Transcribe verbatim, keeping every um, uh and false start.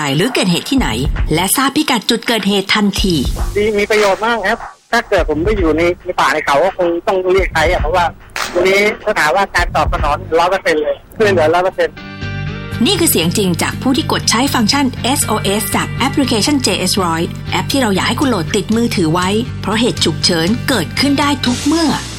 หรือเกิดเหตุที่ไหนและทราบพิกัดจุดเกิดเหตุทันทีดีมีประโยชน์มากครับถ้าเกิดผมไม่อยู่ในป่าในเขาก็คงต้องเรียกใครอ่ะเพราะว่าวันนี้ถ้าถามว่าการตอบสนอง ร้อยเปอร์เซ็นต์ เลยช่วยเหลือ ร้อยเปอร์เซ็นต์นี่คือเสียงจริงจากผู้ที่กดใช้ฟังก์ชัน เอส โอ เอส จากแอปพลิเคชัน เจ เอส หนึ่งร้อย แอปที่เราอยากให้คุณโหลดติดมือถือไว้เพราะเหตุฉุกเฉินเกิดขึ้นได้ทุกเมื่อ